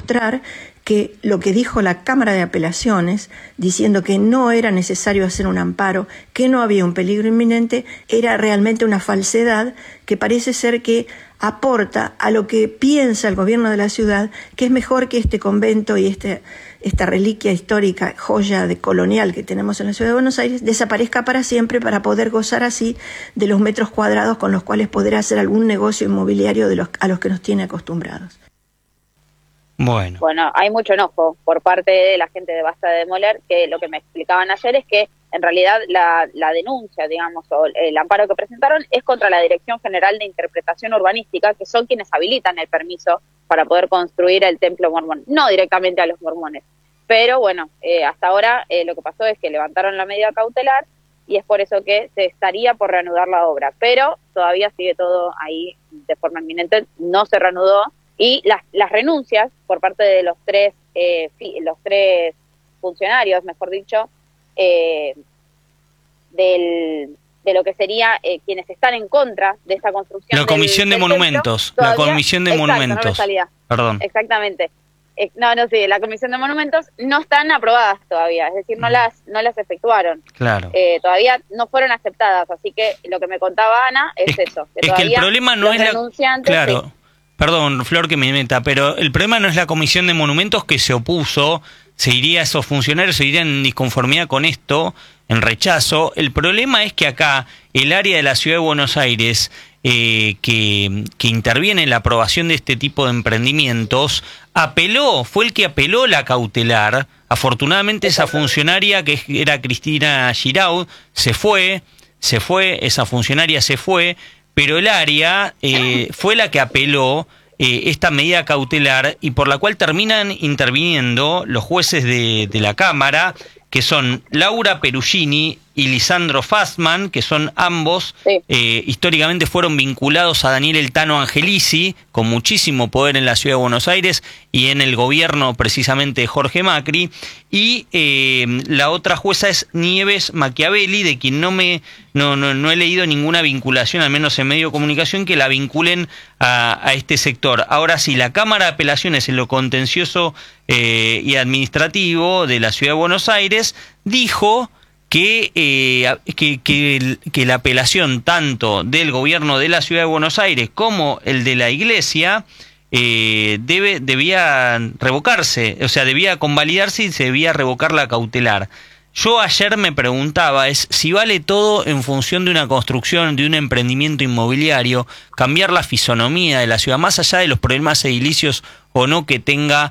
demostrar que lo que dijo la Cámara de Apelaciones, diciendo que no era necesario hacer un amparo, que no había un peligro inminente, era realmente una falsedad que parece ser que aporta a lo que piensa el gobierno de la ciudad, que es mejor que este convento y esta reliquia histórica, joya de colonial que tenemos en la ciudad de Buenos Aires, desaparezca para siempre para poder gozar así de los metros cuadrados con los cuales poder hacer algún negocio inmobiliario a los que nos tiene acostumbrados. Bueno, hay mucho enojo por parte de la gente de Basta de Demoler, que lo que me explicaban ayer es que en realidad la denuncia, digamos, o el amparo que presentaron es contra la Dirección General de Interpretación Urbanística, que son quienes habilitan el permiso para poder construir el templo mormón, no directamente a los mormones. Pero bueno, hasta ahora lo que pasó es que levantaron la medida cautelar y es por eso que se estaría por reanudar la obra, pero todavía sigue todo ahí de forma inminente, no se reanudó. Y las renuncias por parte de los tres funcionarios, mejor dicho, de lo que sería quienes están en contra de esta construcción. La Comisión de Monumentos. La Comisión de Monumentos. No me salía. Perdón. Exactamente. La Comisión de Monumentos no están aprobadas todavía, es decir, no las efectuaron. Claro. Todavía no fueron aceptadas, así que lo que me contaba Ana es eso. Que el problema no es Claro. Sí. Perdón, Flor, que me meta, pero el problema no es la Comisión de Monumentos que se opuso, esos funcionarios se irían en disconformidad con esto, en rechazo. El problema es que acá el área de la Ciudad de Buenos Aires que interviene en la aprobación de este tipo de emprendimientos, fue el que apeló la cautelar. Afortunadamente esa funcionaria, que era Cristina Giraud, se fue, esa funcionaria se fue, pero el área fue la que apeló esta medida cautelar y por la cual terminan interviniendo los jueces de la Cámara, que son Laura Perugini y Lisandro Fassman, que son ambos, históricamente fueron vinculados a Daniel El Tano Angelici, con muchísimo poder en la Ciudad de Buenos Aires y en el gobierno precisamente de Jorge Macri, y la otra jueza es Nieves Machiavelli, de quien no he leído ninguna vinculación, al menos en medio de comunicación, que la vinculen a este sector. Ahora sí, la Cámara de Apelaciones en lo contencioso y administrativo de la Ciudad de Buenos Aires dijo que la apelación tanto del gobierno de la Ciudad de Buenos Aires como el de la Iglesia debía revocarse, o sea, debía convalidarse y se debía revocar la cautelar. Yo ayer me preguntaba si vale todo en función de una construcción, de un emprendimiento inmobiliario, cambiar la fisonomía de la ciudad, más allá de los problemas edilicios o no que tenga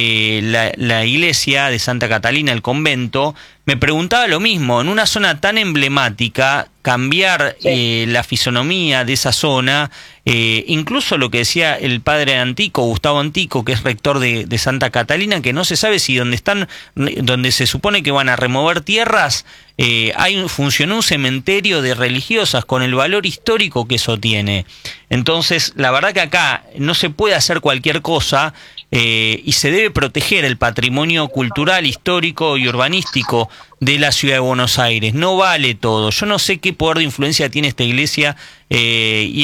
la iglesia de Santa Catalina, el convento. Me preguntaba lo mismo, en una zona tan emblemática, cambiar la fisonomía de esa zona, incluso lo que decía el padre Antico, Gustavo Antico, que es rector de Santa Catalina, que no se sabe si donde se supone que van a remover tierras, funcionó un cementerio de religiosas con el valor histórico que eso tiene. Entonces, la verdad que acá no se puede hacer cualquier cosa y se debe proteger el patrimonio cultural, histórico y urbanístico de la Ciudad de Buenos Aires. No vale todo. Yo no sé qué poder de influencia tiene esta iglesia y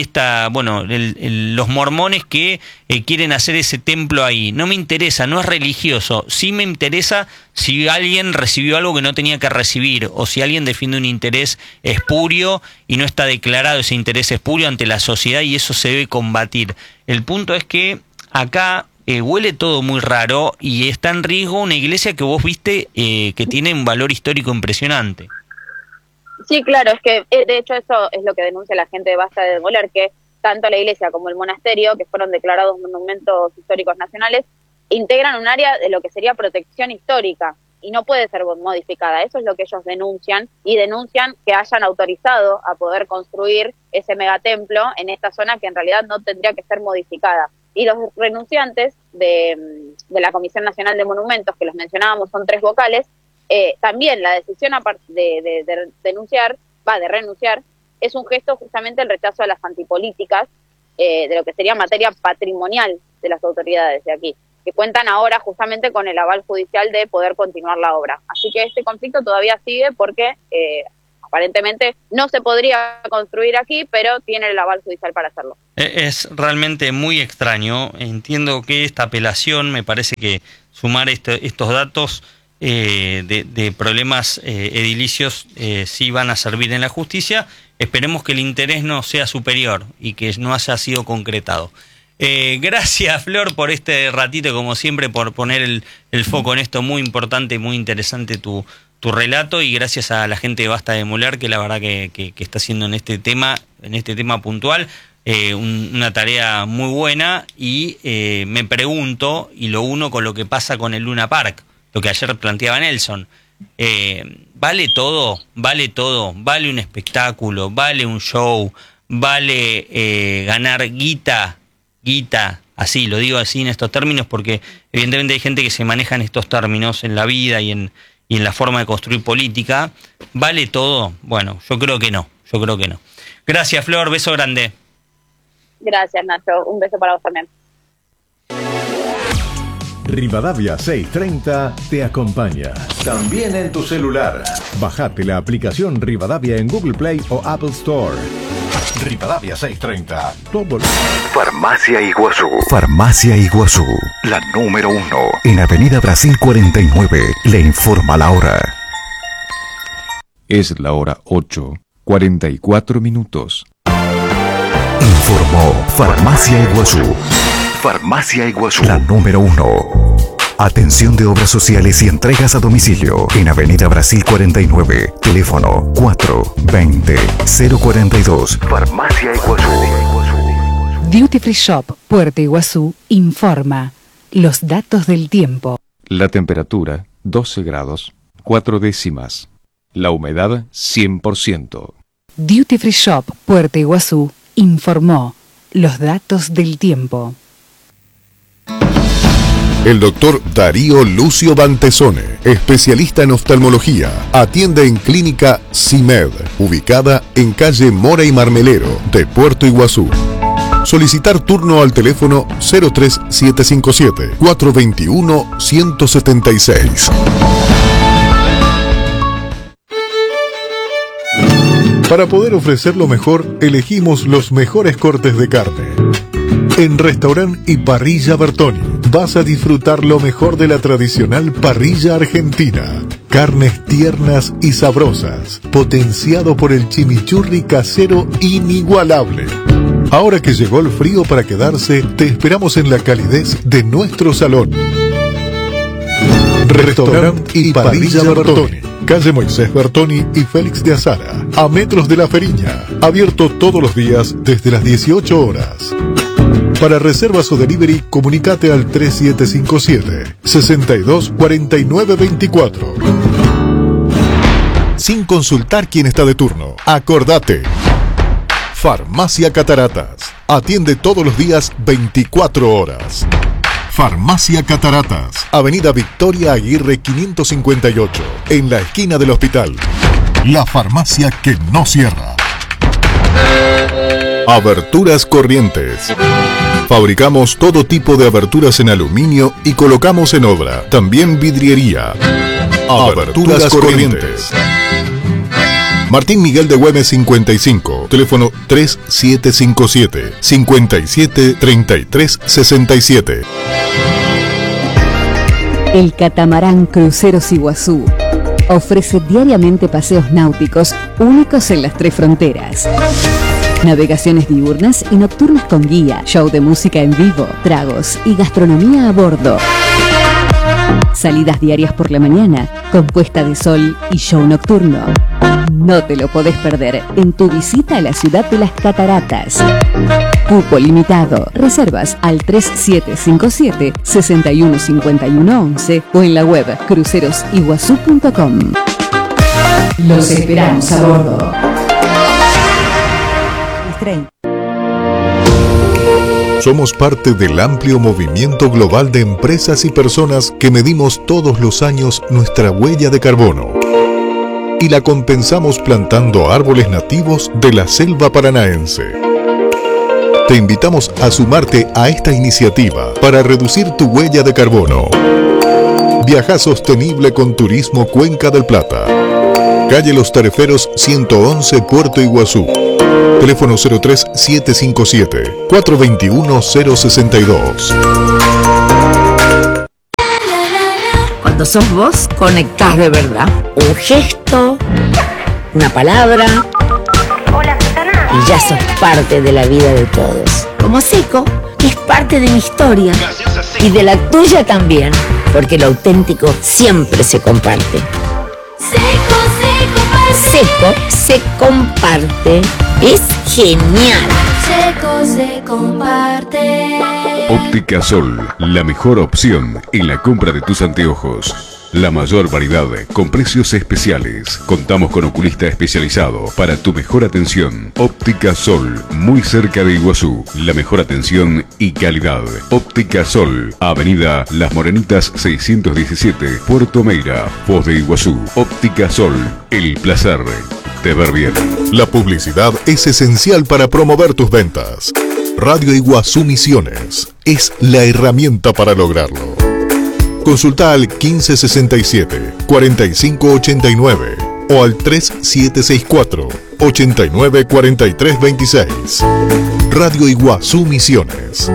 los mormones que quieren hacer ese templo ahí. No me interesa, no es religioso. Sí me interesa si alguien recibió algo que no tenía que recibir o si alguien defiende un interés espurio y no está declarado ese interés espurio ante la sociedad, y eso se debe combatir. El punto es que acá huele todo muy raro y está en riesgo una iglesia que vos viste que tiene un valor histórico impresionante. Sí, claro, es que de hecho eso es lo que denuncia la gente de Basta de Demoler, que tanto la iglesia como el monasterio, que fueron declarados monumentos históricos nacionales, integran un área de lo que sería protección histórica y no puede ser modificada. Eso es lo que ellos denuncian, y denuncian que hayan autorizado a poder construir ese megatemplo en esta zona que en realidad no tendría que ser modificada. Y los renunciantes de la Comisión Nacional de Monumentos, que los mencionábamos, son 3 vocales, también la decisión de renunciar, es un gesto justamente el rechazo a las antipolíticas de lo que sería materia patrimonial de las autoridades de aquí, que cuentan ahora justamente con el aval judicial de poder continuar la obra. Así que este conflicto todavía sigue porque aparentemente no se podría construir aquí, pero tiene el aval judicial para hacerlo. Es realmente muy extraño. Entiendo que esta apelación, me parece que sumar estos datos de problemas edilicios sí van a servir en la justicia. Esperemos que el interés no sea superior y que no haya sido concretado. Gracias, Flor, por este ratito, como siempre, por poner el foco en esto muy importante, muy interesante tu relato, y gracias a la gente de Basta de Demoler, que la verdad que está haciendo en este tema puntual una tarea muy buena. Y me pregunto, y lo uno con lo que pasa con el Luna Park, lo que ayer planteaba Nelson, ¿vale todo? ¿Vale un espectáculo? ¿Vale un show? ¿Vale ganar guita? Así, lo digo así en estos términos porque evidentemente hay gente que se maneja en estos términos en la vida y en la forma de construir política. ¿Vale todo? Bueno, yo creo que no. Gracias, Flor, beso grande. Gracias, Nacho, un beso para vos también. Rivadavia 630 te acompaña. También en tu celular. Bajate la aplicación Rivadavia en Google Play o Apple Store. Rivadavia 630. Todo. Farmacia Iguazú. Farmacia Iguazú. La número 1. En Avenida Brasil 49. Le informa la hora. Es la hora 8:44 minutos. Informó Farmacia Iguazú. Farmacia Iguazú. La número 1. Atención de obras sociales y entregas a domicilio. En Avenida Brasil 49. Teléfono 420-042. Farmacia Iguazú. Duty Free Shop Puerto Iguazú informa los datos del tiempo. La temperatura 12 grados 4 décimas. La humedad 100%. Duty Free Shop Puerto Iguazú informó los datos del tiempo. El doctor Darío Lucio Bantesone, especialista en oftalmología, atiende en Clínica CIMED, ubicada en calle Mora y Marmelero de Puerto Iguazú. Solicitar turno al teléfono 03775-421-176. Para poder ofrecer lo mejor, elegimos los mejores cortes de carne. En Restaurant y Parrilla Bertoni vas a disfrutar lo mejor de la tradicional parrilla argentina. Carnes tiernas y sabrosas, potenciado por el chimichurri casero inigualable. Ahora que llegó el frío para quedarse, te esperamos en la calidez de nuestro salón. Restaurant y Parrilla Bertoni, calle Moisés Bertoni y Félix de Azara, a metros de La Feriña, abierto todos los días desde las 18 horas. Para reservas o delivery, comunicate al 3757-624924. Sin consultar quién está de turno, acordate. Farmacia Cataratas. Atiende todos los días 24 horas. Farmacia Cataratas. Avenida Victoria Aguirre 558. En la esquina del hospital. La farmacia que no cierra. Aberturas Corrientes. Fabricamos todo tipo de aberturas en aluminio y colocamos en obra. También vidriería. Aberturas Corrientes. Martín Miguel de Güemes 55. Teléfono 3757-573367. El catamarán Cruceros Iguazú ofrece diariamente paseos náuticos únicos en las 3 fronteras. Navegaciones diurnas y nocturnas con guía, show de música en vivo, tragos y gastronomía a bordo. Salidas diarias por la mañana, con puesta de sol y show nocturno. No te lo podés perder en tu visita a la ciudad de las cataratas. Cupo limitado. Reservas al 3757-615111 o en la web crucerosiguazú.com. Los esperamos a bordo. Somos parte del amplio movimiento global de empresas y personas que medimos todos los años nuestra huella de carbono y la compensamos plantando árboles nativos de la selva paranaense. Te invitamos a sumarte a esta iniciativa para reducir tu huella de carbono. Viaja sostenible con Turismo Cuenca del Plata. Calle Los Tareferos 111, Puerto Iguazú. Teléfono 037-757-421-062. Cuando sos vos, conectás de verdad. Un gesto, una palabra, y ya sos parte de la vida de todos. Como Seco, que es parte de mi historia. Y de la tuya también, porque lo auténtico siempre se comparte. Seco se comparte. Es genial. Seco se comparte. Óptica Sol, la mejor opción en la compra de tus anteojos. La mayor variedad con precios especiales. Contamos con oculista especializado para tu mejor atención. Óptica Sol, muy cerca de Iguazú. La mejor atención y calidad. Óptica Sol, Avenida Las Morenitas 617, Puerto Meira, Foz de Iguazú. Óptica Sol, el placer de ver bien. La publicidad es esencial para promover tus ventas. Radio Iguazú Misiones es la herramienta para lograrlo. Consulta al 1567-4589 o al 3764-894326. Radio Iguazú Misiones.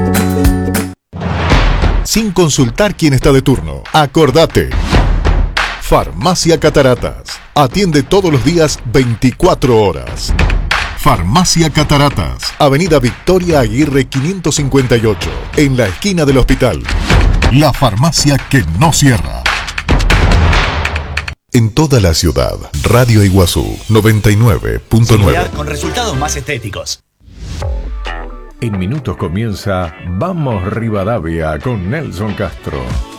Sin consultar quién está de turno, acordate. Farmacia Cataratas. Atiende todos los días 24 horas. Farmacia Cataratas. Avenida Victoria Aguirre 558, en la esquina del hospital. La farmacia que no cierra. En toda la ciudad, Radio Iguazú 99.9. Con resultados más estéticos. En minutos comienza Vamos Rivadavia con Nelson Castro.